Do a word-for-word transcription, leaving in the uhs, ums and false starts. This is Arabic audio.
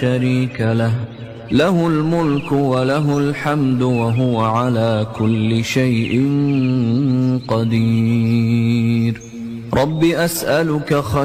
شريك له له الملك وله الحمد وهو على كل شيء قدير. رب أسألك خير